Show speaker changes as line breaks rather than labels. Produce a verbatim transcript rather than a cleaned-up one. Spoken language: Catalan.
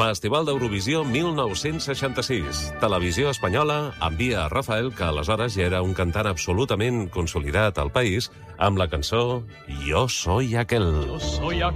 Festival d'Eurovisió mil nou-cents seixanta-sis. Televisió espanyola envia a Rafael, que aleshores ja era un cantant absolutament consolidat al país, amb la cançó Yo soy aquel.
Yo soy aquel.